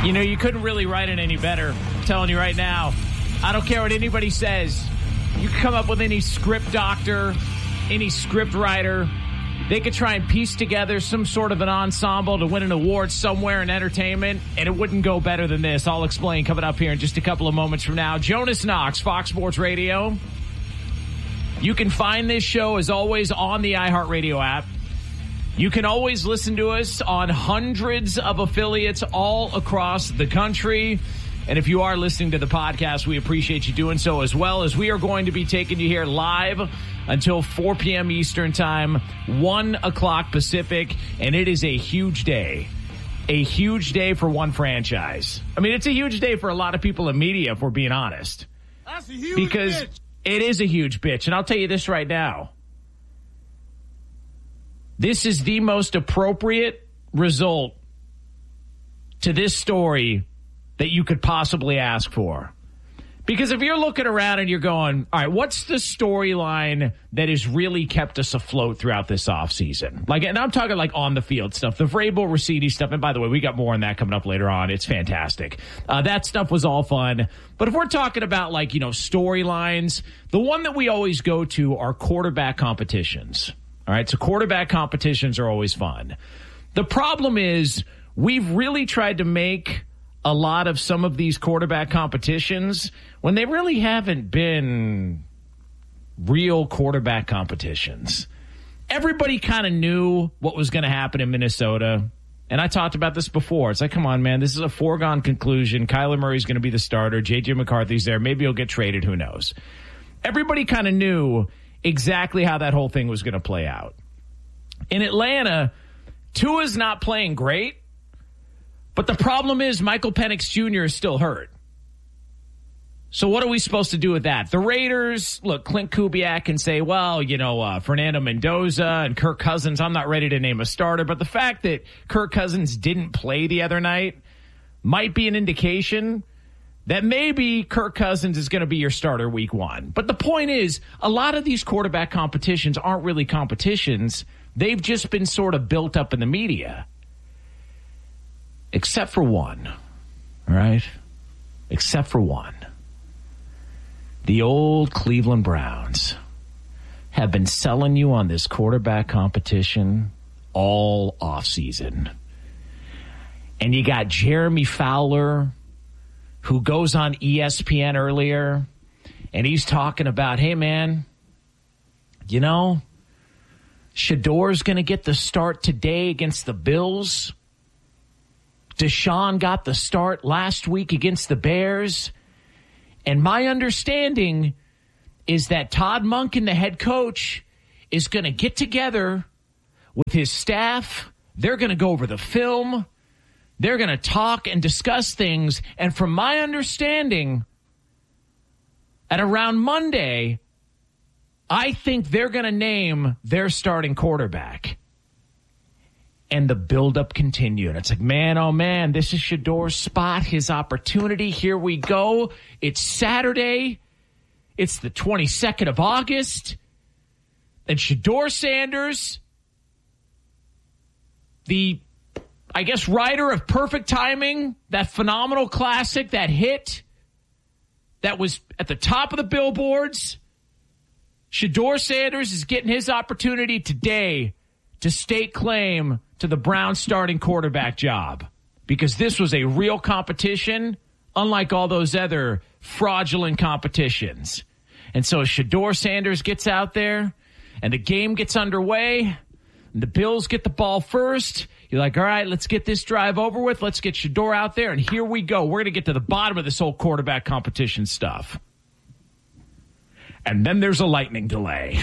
You know, you couldn't really write it any better. I'm telling you right now. I don't care what anybody says. You can come up with any script doctor, any script writer. They could try and piece together some sort of an ensemble to win an award somewhere in entertainment, and it wouldn't go better than this. I'll explain coming up here in just a couple of moments from now. Jonas Knox, Fox Sports Radio. You can find this show, as always, on the iHeartRadio app. You can always listen to us on hundreds of affiliates all across the country. And if you are listening to the podcast, we appreciate you doing so, as well as we are going to be taking you here live until 4 p.m. Eastern Time, 1 o'clock Pacific, and it is a huge day. A huge day for one franchise. I mean, it's a huge day for a lot of people in media, if we're being honest. That's a huge because bitch. It is a huge bitch, and I'll tell you this right now. This is the most appropriate result to this story that you could possibly ask for. Because if you're looking around and you're going, all right, what's the storyline that has really kept us afloat throughout this offseason? Like, and I'm talking like on the field stuff, the Vrabel Ricidi stuff. And by the way, we got more on that coming up later on. It's fantastic. That stuff was all fun. But if we're talking about like, you know, storylines, the one that we always go to are quarterback competitions. All right, so quarterback competitions are always fun. The problem is we've really tried to make a lot of some of these quarterback competitions when they really haven't been real quarterback competitions. Everybody kind of knew what was going to happen in Minnesota, and I talked about this before. It's like, come on, man, this is a foregone conclusion. Kyler Murray's going to be the starter. J.J. McCarthy's there. Maybe he'll get traded. Who knows? Everybody kind of knew exactly how that whole thing was going to play out. In Atlanta, Tua's not playing great, but the problem is Michael Penix Jr. is still hurt. So what are we supposed to do with that? The Raiders, look, Clint Kubiak can say, well, you know, Fernando Mendoza and Kirk Cousins, I'm not ready to name a starter, but the fact that Kirk Cousins didn't play the other night might be an indication that maybe Kirk Cousins is going to be your starter week one. But the point is, a lot of these quarterback competitions aren't really competitions. They've just been sort of built up in the media. Except for one. All right? Except for one. The old Cleveland Browns have been selling you on this quarterback competition all offseason. And you got Jeremy Fowler, who goes on ESPN earlier, and he's talking about, hey, man, you know, Shador's going to get the start today against the Bills. Deshaun got the start last week against the Bears. And my understanding is that Todd Monken, the head coach, is going to get together with his staff. They're going to go over the film. They're going to talk and discuss things. And from my understanding, at around Monday, I think they're going to name their starting quarterback. And the buildup continued. It's like, man, oh, man, this is Shador's spot, his opportunity. Here we go. It's Saturday. It's the 22nd of August. And Shador Sanders, the, I guess, writer of Perfect Timing, that phenomenal classic, that hit that was at the top of the billboards, Shador Sanders is getting his opportunity today to stake claim to the Browns starting quarterback job, because this was a real competition, unlike all those other fraudulent competitions. And so Shador Sanders gets out there and the game gets underway and the Bills get the ball first. You're like, all right, let's get this drive over with. Let's get Shador out there, and here we go. We're going to get to the bottom of this whole quarterback competition stuff. And then there's a lightning delay.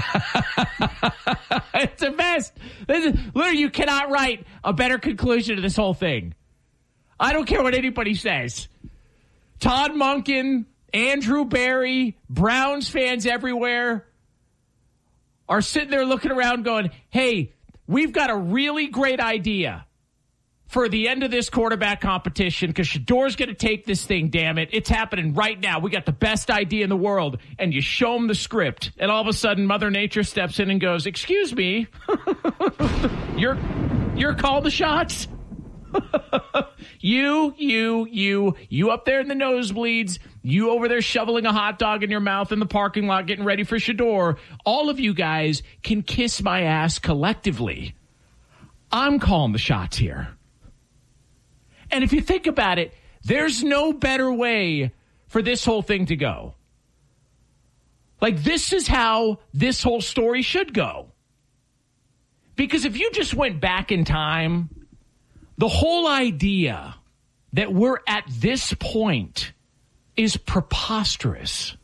It's the best. Literally, you cannot write a better conclusion to this whole thing. I don't care what anybody says. Todd Monken, Andrew Berry, Browns fans everywhere are sitting there looking around going, hey, we've got a really great idea for the end of this quarterback competition, because Shador's going to take this thing, damn it. It's happening right now. We got the best idea in the world. And you show them the script, and all of a sudden Mother Nature steps in and goes, excuse me, you're calling the shots? You up there in the nosebleeds, you over there shoveling a hot dog in your mouth in the parking lot getting ready for Shedeur. All of you guys can kiss my ass collectively. I'm calling the shots here. And if you think about it, there's no better way for this whole thing to go. Like, this is how this whole story should go. Because if you just went back in time, the whole idea that we're at this point is preposterous.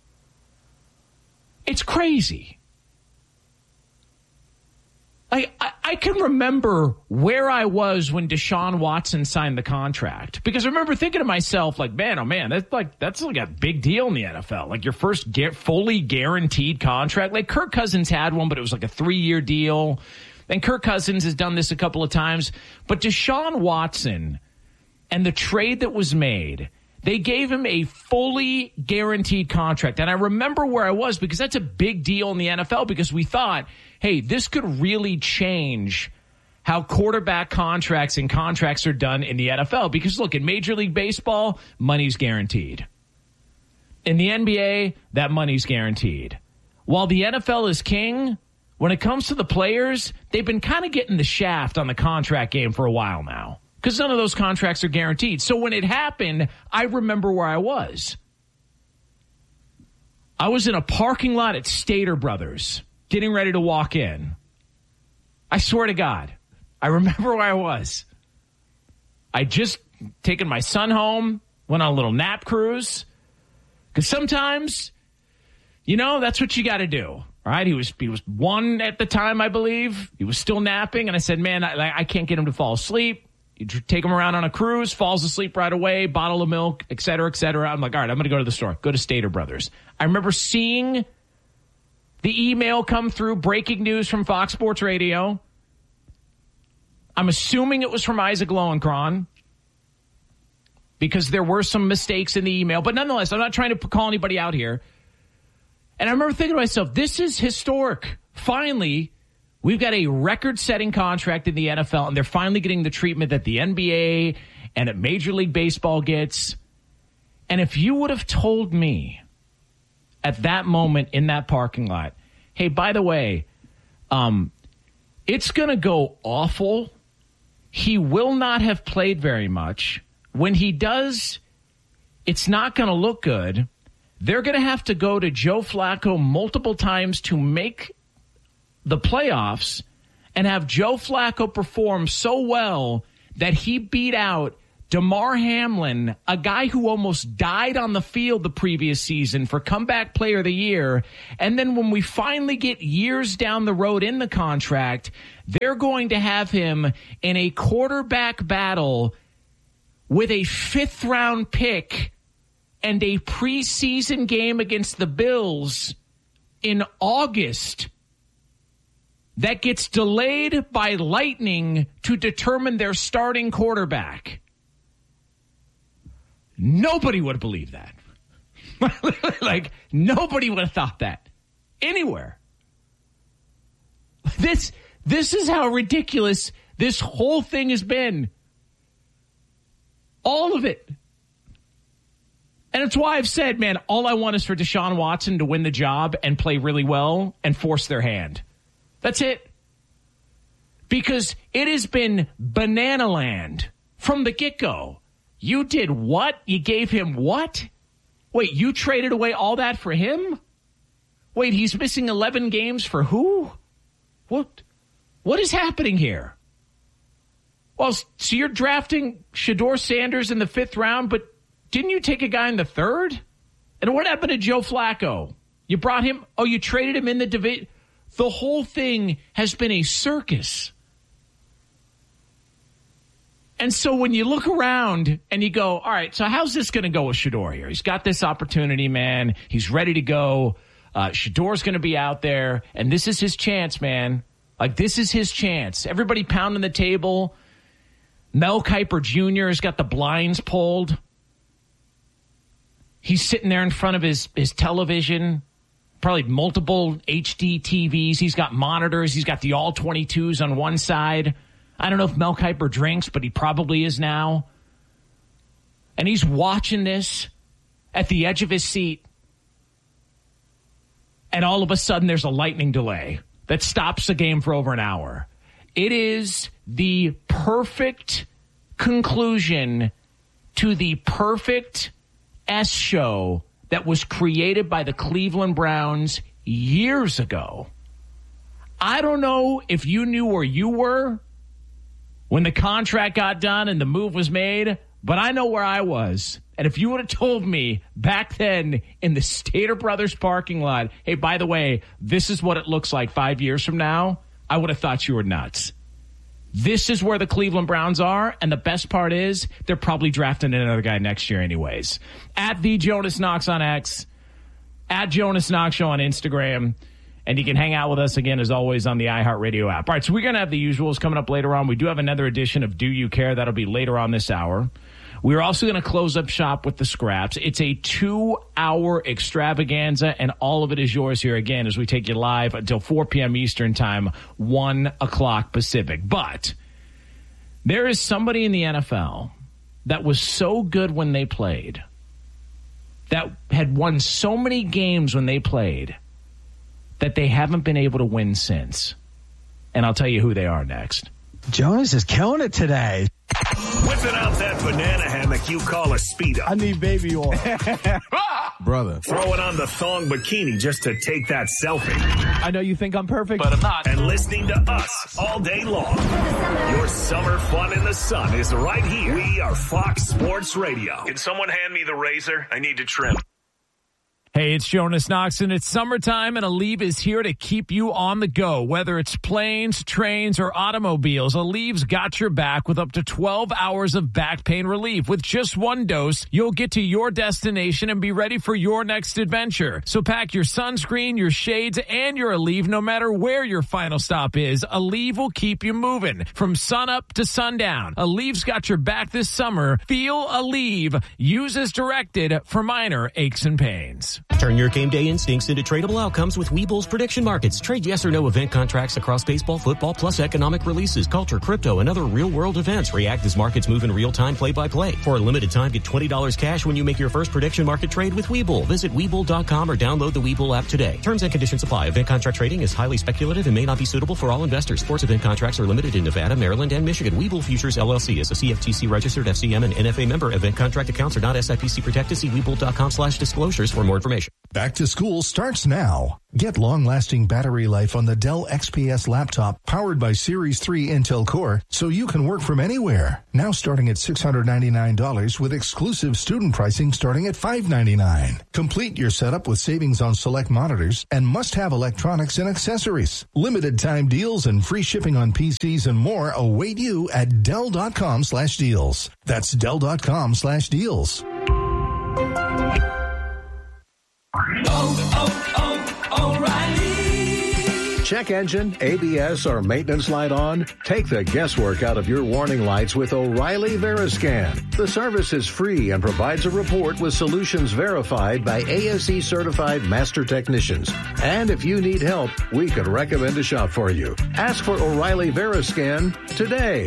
It's crazy. I can remember where I was when Deshaun Watson signed the contract, because I remember thinking to myself, like, man, oh man, that's like a big deal in the NFL. Like, your first fully guaranteed contract. Like, Kirk Cousins had one, but it was like a 3-year deal. And Kirk Cousins has done this a couple of times. But Deshaun Watson and the trade that was made, they gave him a fully guaranteed contract. And I remember where I was, because that's a big deal in the NFL, because we thought, hey, this could really change how quarterback contracts and contracts are done in the NFL. Because, look, in Major League Baseball, money's guaranteed. In the NBA, that money's guaranteed. While the NFL is king, when it comes to the players, they've been kind of getting the shaft on the contract game for a while now, because none of those contracts are guaranteed. So when it happened, I remember where I was. I was in a parking lot at Stater Brothers, getting ready to walk in. I swear to God, I remember where I was. I just taken my son home, went on a little nap cruise, because sometimes, you know, that's what you got to do. All right, he was 1 at the time, I believe. He was still napping, and I said, man, I can't get him to fall asleep. You take him around on a cruise, falls asleep right away, bottle of milk, et cetera, et cetera. I'm like, all right, I'm going to go to the store. Go to Stater Brothers. I remember seeing the email come through, breaking news from Fox Sports Radio. I'm assuming it was from Isaac Lowenkron, because there were some mistakes in the email. But nonetheless, I'm not trying to call anybody out here. And I remember thinking to myself, this is historic. Finally, we've got a record-setting contract in the NFL, and they're finally getting the treatment that the NBA and that Major League Baseball gets. And if you would have told me at that moment in that parking lot, hey, by the way, it's going to go awful. He will not have played very much. When he does, it's not going to look good. They're going to have to go to Joe Flacco multiple times to make the playoffs, and have Joe Flacco perform so well that he beat out DeMar Hamlin, a guy who almost died on the field the previous season for comeback player of the year. And then when we finally get years down the road in the contract, they're going to have him in a quarterback battle with a 5th-round pick and a preseason game against the Bills in August that gets delayed by lightning to determine their starting quarterback. Nobody would have believed that. Like, nobody would have thought that anywhere. This is how ridiculous this whole thing has been. All of it. And it's why I've said, man, all I want is for Deshaun Watson to win the job and play really well and force their hand. That's it. Because it has been banana land from the get-go. You did what? You gave him what? Wait, you traded away all that for him? Wait, he's missing 11 games for who? What is happening here? Well, so you're drafting Shedeur Sanders in the 5th round, but didn't you take a guy in the 3rd? And what happened to Joe Flacco? You brought him, you traded him in the division. The whole thing has been a circus. And so when you look around and you go, all right, so how's this going to go with Shedeur here? He's got this opportunity, man. He's ready to go. Shedeur's going to be out there, and this is his chance, man. Like, this is his chance. Everybody pounding the table. Mel Kiper Jr. has got the blinds pulled. He's sitting there in front of his television, probably multiple HD TVs. He's got monitors. He's got the all 22s on one side. I don't know if Mel Kiper drinks, but he probably is now. and he's watching this at the edge of his seat, and all of a sudden there's a lightning delay that stops the game for over an hour. It is the perfect conclusion to the perfect S show that was created by the Cleveland Browns years ago. I don't know if you knew where you were when the contract got done and the move was made, but I know where I was. And if you would have told me back then in the Stater Brothers parking lot, hey, by the way, this is what it looks like 5 years from now, I would have thought you were nuts. This is where the Cleveland Browns are, and the best part is they're probably drafting another guy next year anyways. At the Jonas Knox on X, at Jonas Knox Show on Instagram, and you can hang out with us again, as always, on the iHeartRadio app. All right, so we're going to have the usuals coming up later on. We do have another edition of Do You Care? That'll be later on this hour. We're also going to close up shop with the Scraps. It's a 2-hour extravaganza, and all of it is yours here again as we take you live until 4 p.m. Eastern Time, 1 o'clock Pacific. But there is somebody in the NFL that was so good when they played, that had won so many games when they played, that they haven't been able to win since. And I'll tell you who they are next. Jonas is killing it today. Whipping out that banana hammock you call a Speedo. I need baby oil. Brother. Throwing on the thong bikini just to take that selfie. I know you think I'm perfect, But I'm not. And listening to us all day long. Your summer fun in the sun is right here. We are Fox Sports Radio. Can someone hand me the razor? I need to trim. Hey, it's Jonas Knox, and it's summertime, and Aleve is here to keep you on the go. Whether it's planes, trains, or automobiles, Aleve's got your back with up to 12 hours of back pain relief. With just one dose, you'll get to your destination and be ready for your next adventure. So pack your sunscreen, your shades, and your Aleve no matter where your final stop is. Aleve will keep you moving from sunup to sundown. Aleve's got your back this summer. Feel Aleve. Use as directed for minor aches and pains. Turn your game day instincts into tradable outcomes with Webull's prediction markets. Trade yes or no event contracts across baseball, football, plus economic releases, culture, crypto, and other real-world events. React as markets move in real time, play-by-play. For a limited time, get $20 cash when you make your first prediction market trade with Webull. Visit Webull.com or download the Webull app today. Terms and conditions apply. Event contract trading is highly speculative and may not be suitable for all investors. Sports event contracts are limited in Nevada, Maryland, and Michigan. Webull Futures, LLC is a CFTC-registered FCM and NFA member. Event contract accounts are not SIPC protected. See Webull.com/disclosures for more information. Back to school starts now. Get long-lasting battery life on the Dell XPS laptop powered by Series 3 Intel Core so you can work from anywhere. Now starting at $699 with exclusive student pricing starting at $599. Complete your setup with savings on select monitors and must-have electronics and accessories. Limited time deals and free shipping on PCs and more await you at Dell.com/deals. That's Dell.com/deals. O'Reilly. Check engine, ABS, or maintenance light on? Take the guesswork out of your warning lights with O'Reilly Veriscan. The service is free and provides a report with solutions verified by ASE certified master technicians. And if you need help, we could recommend a shop for you. Ask for O'Reilly Veriscan today.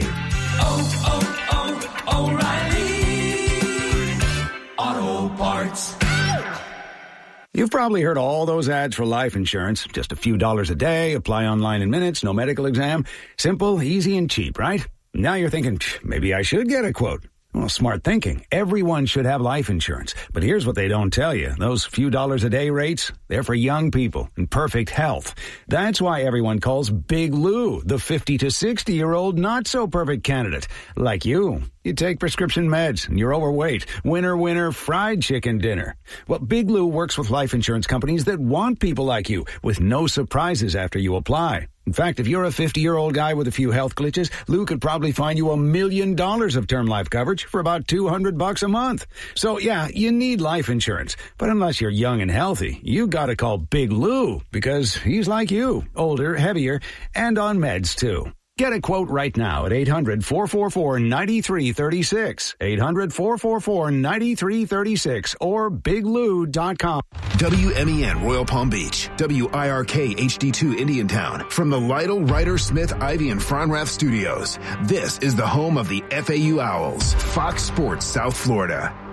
O'Reilly Auto Parts. You've probably heard all those ads for life insurance. Just a few dollars a day, apply online in minutes, no medical exam. Simple, easy, and cheap, right? Now you're thinking, maybe I should get a quote. Well, smart thinking. Everyone should have life insurance. But here's what they don't tell you. Those few dollars a day rates, they're for young people in perfect health. That's why everyone calls Big Lou the 50 to 60-year-old not-so-perfect candidate. Like you. You take prescription meds and you're overweight. Winner, fried chicken dinner. Well, Big Lou works with life insurance companies that want people like you with no surprises after you apply. In fact, if you're a 50-year-old guy with a few health glitches, Lou could probably find you $1 million of term life coverage for about $200 a month. So, yeah, you need life insurance. But unless you're young and healthy, you gotta call Big Lou because he's like you, older, heavier, and on meds, too. Get a quote right now at 800-444-9336, 800-444-9336, or biglou.com. WMEN Royal Palm Beach, WIRK HD2 Indiantown, from the Lytle, Ryder, Smith, Ivy, and Fronrath studios. This is the home of the FAU Owls, Fox Sports South Florida.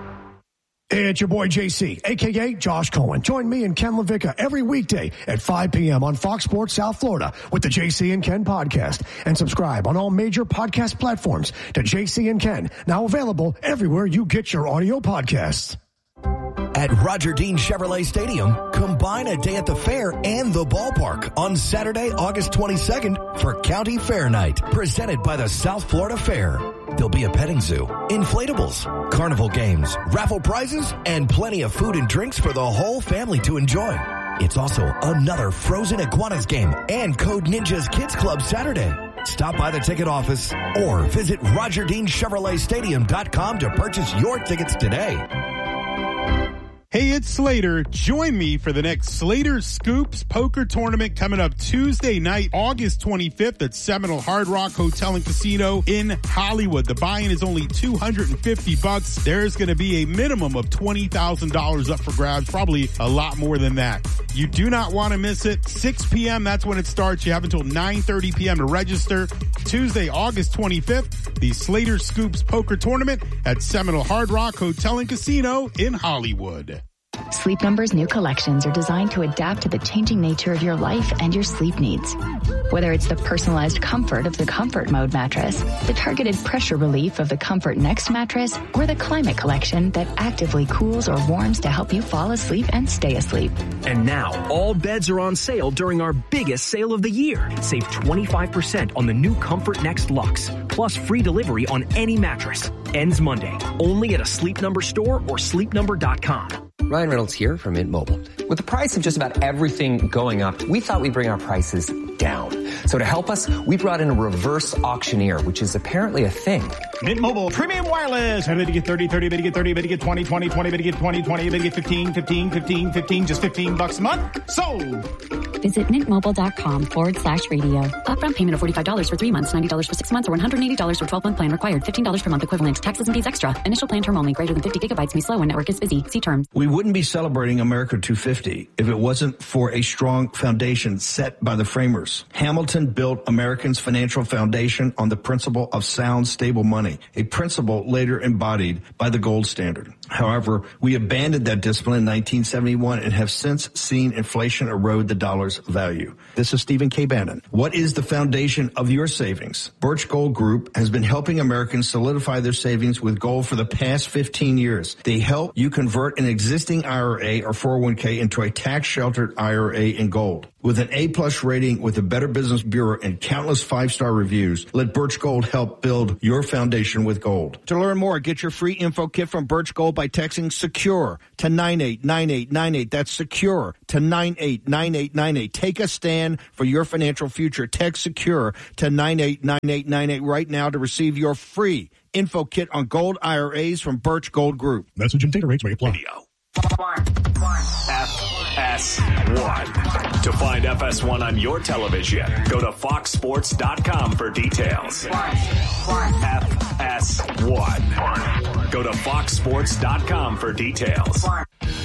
It's your boy JC, a.k.a. Josh Cohen. Join me and Ken LaVicka every weekday at 5 p.m. on Fox Sports South Florida with the JC and Ken podcast. And subscribe on all major podcast platforms to JC and Ken, now available everywhere you get your audio podcasts. At Roger Dean Chevrolet Stadium, combine a day at the fair and the ballpark on Saturday, August 22nd for County Fair Night, presented by the South Florida Fair. There'll be a petting zoo, inflatables, carnival games, raffle prizes, and plenty of food and drinks for the whole family to enjoy. It's also another Frozen Iguanas game and Code Ninjas Kids Club Saturday. Stop by the ticket office or visit RogerDeanChevroletStadium.com to purchase your tickets today. Hey, it's Slater. Join me for the next Slater Scoops Poker Tournament coming up Tuesday night, August 25th at Seminole Hard Rock Hotel and Casino in Hollywood. The buy-in is only $250. There's going to be a minimum of $20,000 up for grabs, probably a lot more than that. You do not want to miss it. 6 p.m., that's when it starts. You have until 9:30 p.m. to register. Tuesday, August 25th, the Slater Scoops Poker Tournament at Seminole Hard Rock Hotel and Casino in Hollywood. Sleep Number's new collections are designed to adapt to the changing nature of your life and your sleep needs. Whether it's the personalized comfort of the Comfort Mode mattress, the targeted pressure relief of the Comfort Next mattress, or the Climate Collection that actively cools or warms to help you fall asleep and stay asleep. And now, all beds are on sale during our biggest sale of the year. Save 25% on the new Comfort Next Luxe, plus free delivery on any mattress. Ends Monday, only at a Sleep Number store or sleepnumber.com. Ryan Reynolds here from Mint Mobile. With the price of just about everything going up, we thought we'd bring our prices down. So to help us, we brought in a reverse auctioneer, which is apparently a thing. Mint Mobile Premium Wireless. How to get 30, 30, to get 30, to get 20, 20, 20, to get 20, 20, to get 15, 15, 15, 15, just $15 a month. Sold. Visit mintmobile.com/radio. Upfront payment of $45 for 3 months, $90 for 6 months, or $180 for 12-month plan required. $15 per month equivalent. Taxes and fees extra. Initial plan term only. Greater than 50 gigabytes may slow when network is busy. See terms. We wouldn't be celebrating America 250 if it wasn't for a strong foundation set by the framers. Hamilton built Americans' financial foundation on the principle of sound, stable money, a principle later embodied by the gold standard. However, we abandoned that discipline in 1971 and have since seen inflation erode the dollar's value. This is Stephen K. Bannon. What is the foundation of your savings? Birch Gold Group has been helping Americans solidify their savings with gold for the past 15 years. They help you convert an existing IRA or 401k into a tax-sheltered IRA in gold. With an A-plus rating with the Better Business Bureau and countless 5-star reviews, let Birch Gold help build your foundation with gold. To learn more, get your free info kit from Birch Gold by texting SECURE to 989898. That's SECURE to 989898. Take a stand for your financial future. Text SECURE to 989898 right now to receive your free info kit on gold IRAs from Birch Gold Group. Message and data rates may apply. FS1. To find FS1 on your television, go to foxsports.com for details. FS1. Go to foxsports.com for details.